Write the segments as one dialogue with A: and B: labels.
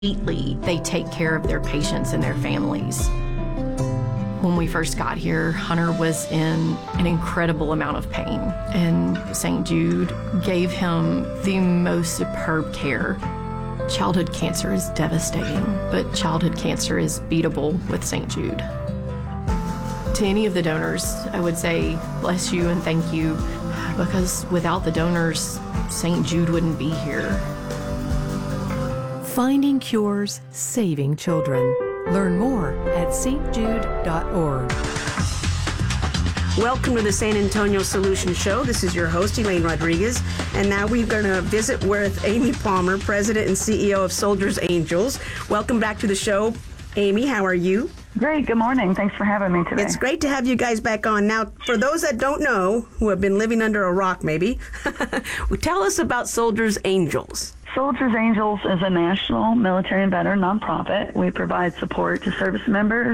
A: They take care of their patients and their families. When we first got here, Hunter was in an incredible amount of pain, and St. Jude gave him the most superb care. Childhood cancer is devastating, but childhood cancer is beatable with St. Jude. To any of the donors, I would say bless you and thank you, because without the donors, St. Jude wouldn't be here.
B: Finding cures, saving children. Learn more at stjude.org.
C: Welcome to the San Antonio Solution Show. This is your host, Elaine Rodriguez. And now we're going to visit with Amy Palmer, President and CEO of Soldiers Angels. Welcome back to the show. Amy, how are you?
D: Great. Good morning. Thanks for having me today.
C: It's great to have you guys back on. Now, for those that don't know, who have been living under a rock maybe, tell us about Soldiers Angels.
D: Soldiers Angels is a national military and veteran nonprofit. We provide support to service members.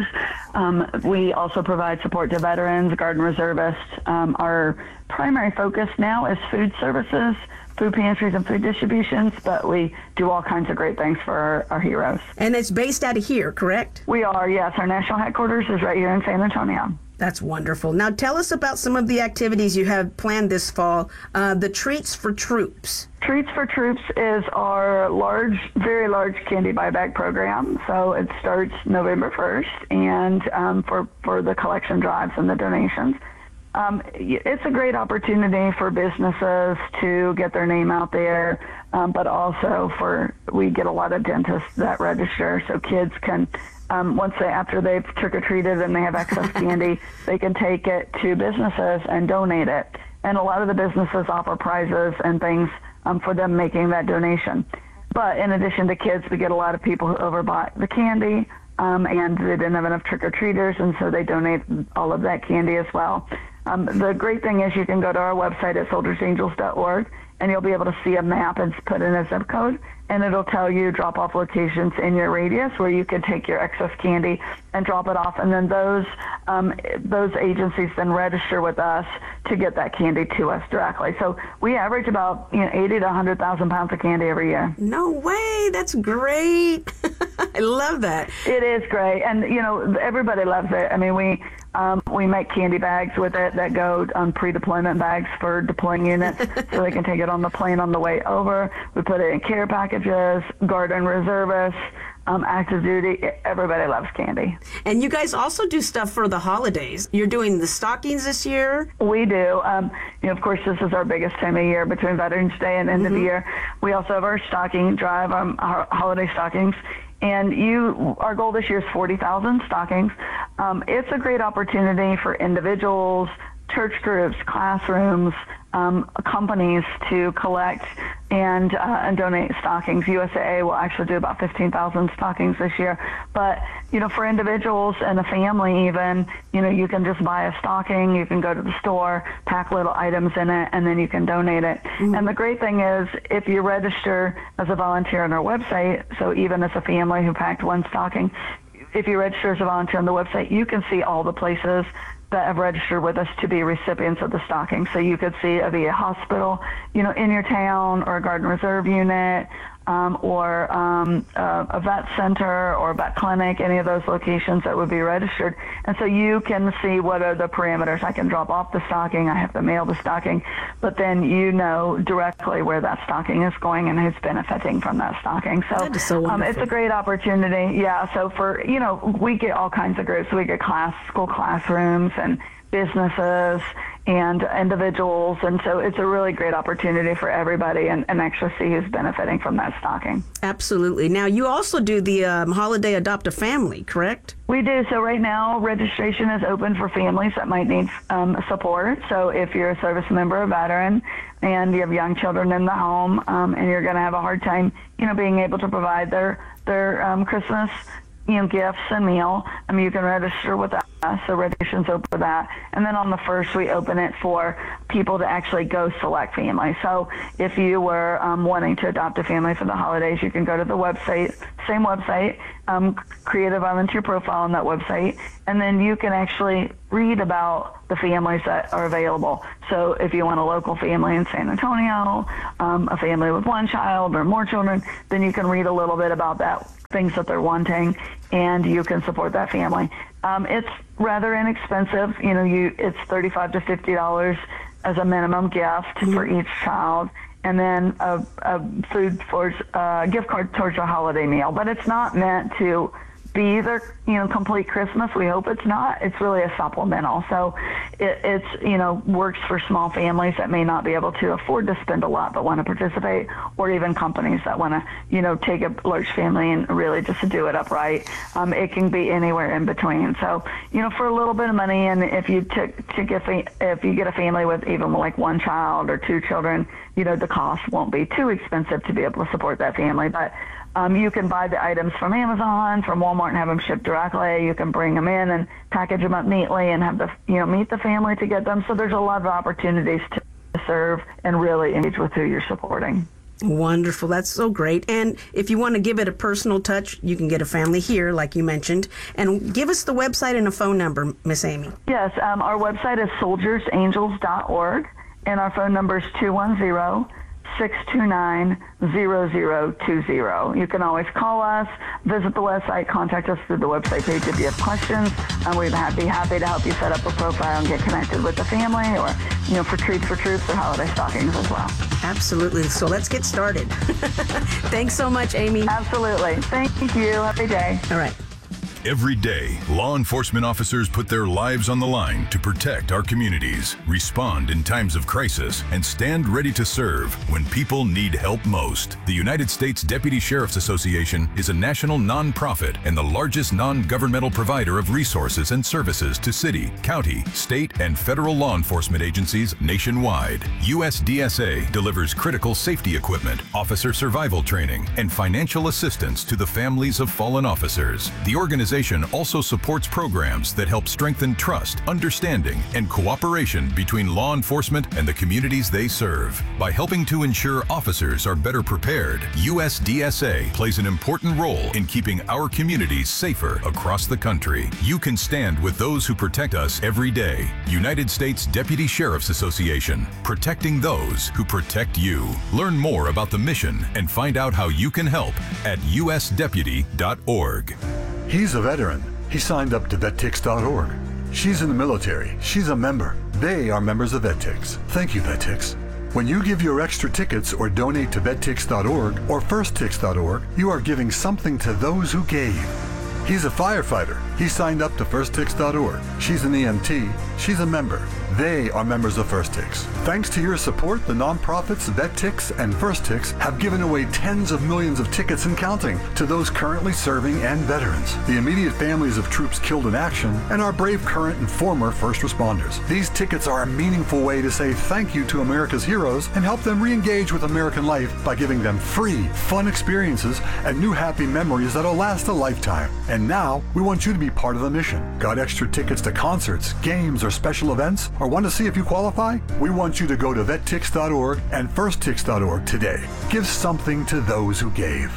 D: We also provide support to veterans, Guard and Reservists. Our primary focus now is food services, food pantries and food distributions, but we do all kinds of great things for our heroes.
C: And it's based out of here, correct?
D: We are, yes. Our national headquarters is right here in San Antonio.
C: That's wonderful. Now tell us about some of the activities you have planned this fall. The Treats for Troops.
D: Treats for Troops is our very large candy buyback program. So it starts November 1st, and for the collection drives and the donations. It's a great opportunity for businesses to get their name out there, but also we get a lot of dentists that register, so kids can, after they've trick-or-treated and they have excess candy, they can take it to businesses and donate it. And a lot of the businesses offer prizes and things for them making that donation. But in addition to kids, we get a lot of people who overbought the candy, and they didn't have enough trick-or-treaters, and so they donate all of that candy as well. The great thing is you can go to our website at soldiersangels.org, and you'll be able to see a map and put in a zip code, and it'll tell you drop-off locations in your radius where you can take your excess candy and drop it off. And then those agencies then register with us to get that candy to us directly. So we average about 80 to 100,000 pounds of candy every year.
C: No way! That's great. I love that.
D: It is great, and everybody loves it. I mean, we make candy bags with it that go on pre-deployment bags for deploying units so they can take it on the plane on the way over. We put it in care packages, Guard and Reservists, active duty. Everybody loves candy.
C: And you guys also do stuff for the holidays. You're doing the stockings this year?
D: We do. Of course, this is our biggest time of year between Veterans Day and end of the year. We also have our stocking drive, our holiday stockings. And our goal this year is 40,000 stockings. It's a great opportunity for individuals, church groups, classrooms, companies to collect and donate stockings. USAA will actually do about 15,000 stockings this year. But, for individuals and a family even, you can just buy a stocking, you can go to the store, pack little items in it, and then you can donate it. Mm-hmm. And the great thing is, if you register as a volunteer on our website, so even as a family who packed one stocking, if you register as a volunteer on the website, you can see all the places that have registered with us to be recipients of the stocking. So you could see a VA hospital, in your town, or a Guard and Reserve unit, or a vet center or a vet clinic, any of those locations that would be registered. And so you can see what are the parameters. I can drop off the stocking, I have to mail the stocking, but then directly where that stocking is going and who's benefiting from that stocking. So,
C: that is so wonderful.
D: It's a great opportunity. Yeah, so we get all kinds of groups. We get school classrooms and businesses and individuals, and so it's a really great opportunity for everybody and actually see who's benefiting from that stocking.
C: Absolutely. Now, you also do the Holiday Adopt a Family, correct?
D: We do. So right now, registration is open for families that might need support. So if you're a service member or veteran and you have young children in the home, and you're going to have a hard time, being able to provide their Christmas gifts and meal, you can register with us, so registration's open for that. And then on the 1st, we open it for people to actually go select families. So if you were wanting to adopt a family for the holidays, you can go to the website, same website, create a volunteer profile on that website, and then you can actually read about the families that are available. So if you want a local family in San Antonio, a family with one child or more children, then you can read a little bit about that, things that they're wanting, and you can support that family. It's rather inexpensive. It's $35 to $50 as a minimum gift for each child, and then a food for gift card towards a holiday meal. But it's not meant to be their complete Christmas. We hope it's not. It's really a supplemental. So it's works for small families that may not be able to afford to spend a lot but want to participate, or even companies that want to take a large family and really just to do it upright. It can be anywhere in between. So for a little bit of money, and if you if you get a family with even like one child or two children, the cost won't be too expensive to be able to support that family. But you can buy the items from Amazon, from Walmart, and have them shipped directly. You can bring them in and package them up neatly and have meet the family to get them. So there's a lot of opportunities to serve and really engage with who you're supporting.
C: Wonderful. That's so great. And if you want to give it a personal touch, you can get a family here, like you mentioned. And give us the website and a phone number, Miss Amy.
D: Yes, our website is soldiersangels.org, and our phone number is 210-629-0020. You can always call us, visit the website, contact us through the website page if you have questions, and we'd be happy to help you set up a profile and get connected with the family, or for treats for troops or holiday stockings as well.
C: Absolutely. So let's get started. Thanks so much, Amy.
D: Absolutely. Thank you. Have a good day.
C: All right.
E: Every day, law enforcement officers put their lives on the line to protect our communities, respond in times of crisis, and stand ready to serve when people need help most. The United States Deputy Sheriff's Association is a national nonprofit and the largest non-governmental provider of resources and services to city, county, state, and federal law enforcement agencies nationwide. USDSA delivers critical safety equipment, officer survival training, and financial assistance to the families of fallen officers. The organization also supports programs that help strengthen trust, understanding, and cooperation between law enforcement and the communities they serve. By helping to ensure officers are better prepared, USDSA plays an important role in keeping our communities safer across the country. You can stand with those who protect us every day. United States Deputy Sheriff's Association, protecting those who protect you. Learn more about the mission and find out how you can help at usdeputy.org.
F: He's a veteran. He signed up to VetTix.org. She's in the military. She's a member. They are members of VetTix. Thank you, VetTix. When you give your extra tickets or donate to VetTix.org or FirstTix.org, you are giving something to those who gave. He's a firefighter. He signed up to FirstTix.org. She's an EMT. She's a member. They are members of FirstTix. Thanks to your support, the nonprofits VetTix and FirstTix have given away tens of millions of tickets and counting to those currently serving and veterans, the immediate families of troops killed in action, and our brave current and former first responders. These tickets are a meaningful way to say thank you to America's heroes and help them re-engage with American life by giving them free, fun experiences and new happy memories that'll last a lifetime. And now, we want you to be part of the mission. Got extra tickets to concerts, games, or special events? Or want to see if you qualify? We want you to go to VetTix.org and FirstTix.org today. Give something to those who gave.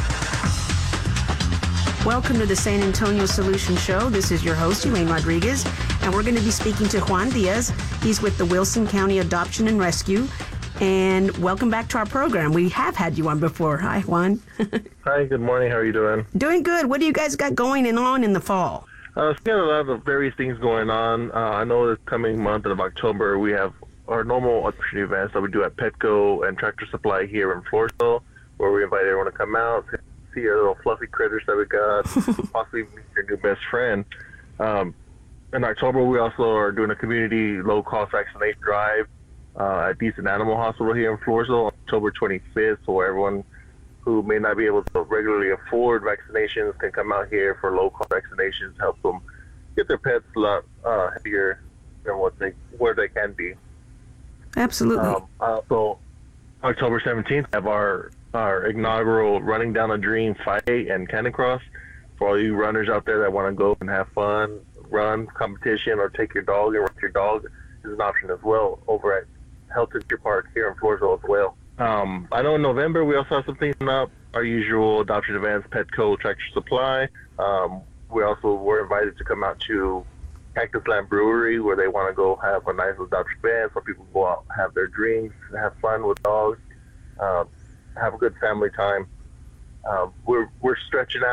C: Welcome to the San Antonio Solution Show. This is your host, Elaine Rodriguez, and we're going to be speaking to Juan Diaz. He's with the Wilson County Adoption and Rescue. And welcome back to our program. We have had you on before. Hi, Juan.
G: Hi, good morning. How are you doing?
C: Doing good. What do you guys got going and on in the fall?
G: We've got a lot of various things going on. I know this coming month of October, we have our normal adoption events that we do at Petco and Tractor Supply here in Floresville, where we invite everyone to come out, see our little fluffy critters that we got, possibly meet your new best friend. In October, we also are doing a community low-cost vaccination drive at Decent Animal Hospital here in Floresville on October 25th, so everyone who may not be able to regularly afford vaccinations can come out here for low-cost vaccinations, help them get their pets a lot healthier than where they can be.
C: Absolutely.
G: So October 17th, have our inaugural Running Down a Dream 5K and Canicross for all you runners out there that want to go and have fun, run competition, or take your dog and run your dog is an option as well over at Hilton Deer Park here in Floresville as well. I know in November we also have some things coming up. Our usual adoption events, Petco, Tractor Supply. We also were invited to come out to Cactus Land Brewery, where they want to go have a nice adoption event where people go out, have their drinks, have fun with dogs, have a good family time. We're stretching out.